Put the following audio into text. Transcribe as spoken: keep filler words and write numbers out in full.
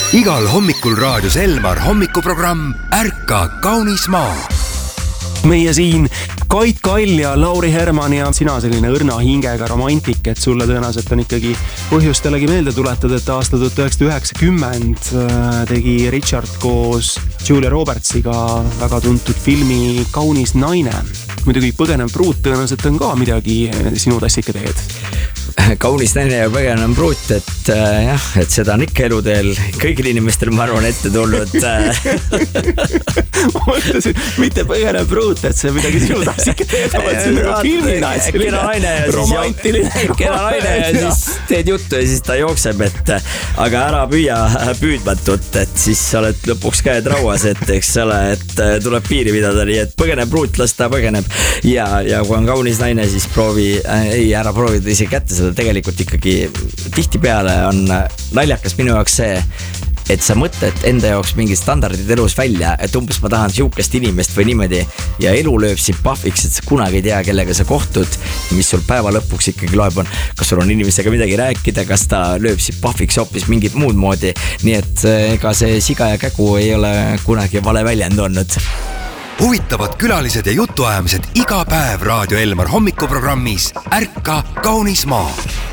Igal hommikul raadios Elmar hommikuprogramm Ärka kaunis maa. Meie siin Kait Kall ja Lauri Herman ja sina selline õrna hingega romantik, et sulle tõenäoliselt on ikkagi põhjustelegi meelde tuletada, et aasta tuhat üheksasada üheksakümmend tegi Richard koos Julia Robertsiga väga tuntud filmi Kaunis naine. Muidugi Põgenev pruut tõenäoliselt on ka midagi sinu tassike teed. Kaunis naine ja põgenev pruut, et äh, jah, et seda on ikka eluteel kõigil inimestel ma arvan ette tulnud. Ma mõtlesin, mitte põgenev pruut, et see midagi sinu tassike teed, ma mõtlesin nagu filmina, et selline romantiline. Kena naine ja siis teed juttu ja siis ta jookseb, et aga ära püüa püüdmatut, et siis oled lõpuks käed rauas, et eks ole, et tuleb piiri pidada, nii et põgenev pruut, las ta põgeneb ja, ja kui on kaunis naine, siis proovi, ei ära proovida ise kätte seda. Tegelikult ikkagi tihtipeale on naljakas minu jaoks see, et sa mõtled enda jaoks mingid standardid elus välja, et umbes ma tahan siukest inimest või niimoodi ja elu lööb sind pahviks, et sa kunagi ei tea, kellega sa kohtud, mis sul päeva lõpuks ikkagi loeb on, kas sul on inimesega midagi rääkida, kas ta lööb sind pahviks hoopis mingit muud moodi, nii et ega see siga ja kägu ei ole kunagi vale väljend olnud. Huvitavad külalised ja jutuajamised iga päev Raadio Elmar hommikuprogrammis Ärka kaunis maa.